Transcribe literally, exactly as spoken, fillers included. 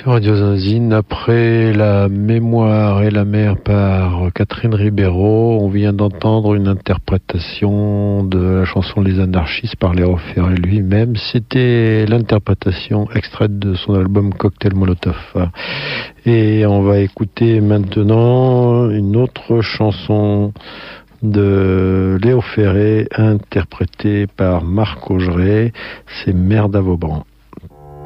Sur Radio Zinzine, après La mémoire et la mer par Catherine Ribeiro, on vient d'entendre une interprétation de la chanson Les Anarchistes par Léo Ferré lui-même. C'était l'interprétation extraite de son album Cocktail Molotov. Et on va écouter maintenant une autre chanson de Léo Ferré interprétée par Marc Augeret, c'est Merde à Vaubran.